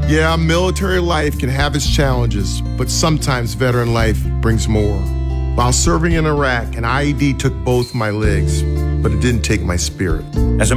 Yeah, military life can have its challenges, but sometimes veteran life brings more. While serving in Iraq, an IED took both my legs, but it didn't take my spirit. As a